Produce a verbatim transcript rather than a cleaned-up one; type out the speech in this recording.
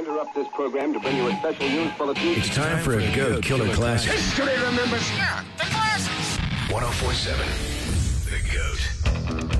interrupt this program to bring you a special news bulletin. It's time for a Go Killer Classic. History remembers. Yeah, the classics. one oh four point seven, The Goat.